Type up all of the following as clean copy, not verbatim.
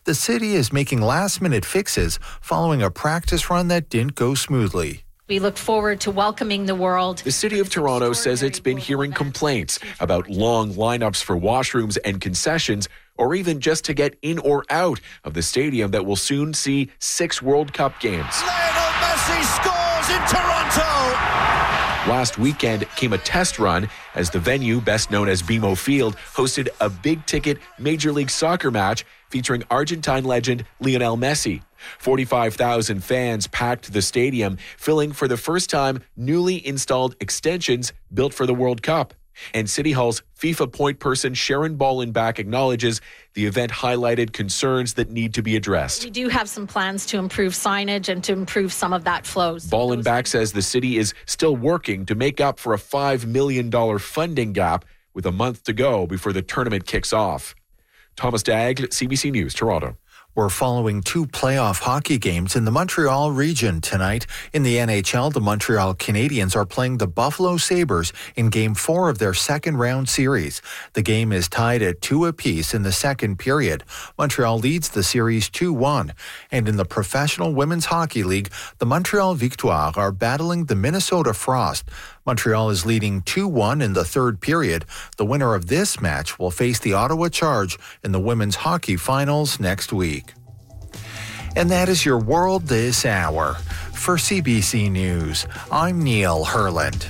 the city is making last-minute fixes following a practice run that didn't go smoothly. We look forward to welcoming the world. The City of Toronto says it's been hearing complaints about long lineups for washrooms and concessions, or even just to get in or out of the stadium that will soon see 6 World Cup games. Lionel Messi scores in Toronto! Last weekend came a test run as the venue, best known as BMO Field, hosted a big-ticket Major League Soccer match featuring Argentine legend Lionel Messi. 45,000 fans packed the stadium, filling for the first time newly installed extensions built for the World Cup. And City Hall's FIFA point person Sharon Ballenbach acknowledges the event highlighted concerns that need to be addressed. We do have some plans to improve signage and to improve some of that flows. Ballenbach says the city is still working to make up for a $5 million funding gap with a month to go before the tournament kicks off. Thomas Daigle, CBC News, Toronto. We're following 2 playoff hockey games in the Montreal region tonight. In the NHL, the Montreal Canadiens are playing the Buffalo Sabres in Game 4 of their second-round series. The game is tied at 2 apiece in the second period. Montreal leads the series 2-1. And in the Professional Women's Hockey League, the Montreal Victoire are battling the Minnesota Frost. Montreal is leading 2-1 in the third period. The winner of this match will face the Ottawa Charge in the women's hockey finals next week. And that is your world this hour. For CBC News, I'm Neil Herland.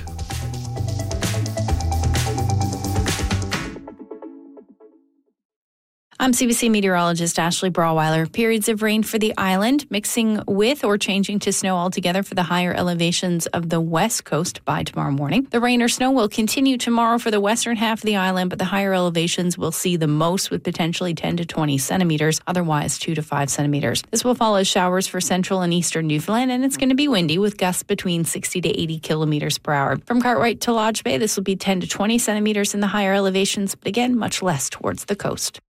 I'm CBC meteorologist Ashley Brawweiler. Periods of rain for the island, mixing with or changing to snow altogether for the higher elevations of the west coast by tomorrow morning. The rain or snow will continue tomorrow for the western half of the island, but the higher elevations will see the most with potentially 10 to 20 centimeters, otherwise 2 to 5 centimeters. This will follow showers for central and eastern Newfoundland, and it's going to be windy with gusts between 60 to 80 kilometers per hour. From Cartwright to Lodge Bay, this will be 10 to 20 centimeters in the higher elevations, but again, much less towards the coast.